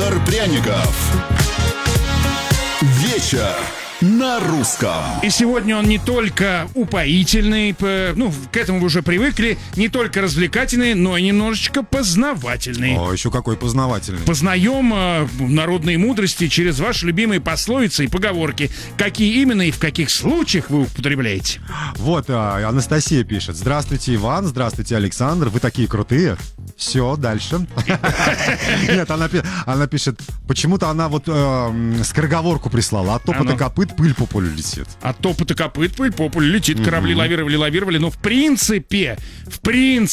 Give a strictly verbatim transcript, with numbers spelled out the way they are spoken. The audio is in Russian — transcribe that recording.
Александр Пряников. Вечер на русском. И сегодня он не только упоительный, ну, к этому вы уже привыкли, не только развлекательный, но и немножечко познавательный. О, еще какой познавательный. Познаем э, народные мудрости через ваши любимые пословицы и поговорки. Какие именно и в каких случаях вы употребляете? Вот, а, Анастасия пишет. Здравствуйте, Иван, здравствуйте, Александр, вы такие крутые. Все, дальше. Нет, она пишет, почему-то она вот скороговорку прислала. От топота копыт пыль по полю летит. От топота копыт пыль по полю летит. Корабли лавировали, лавировали. Но в принципе, в принципе,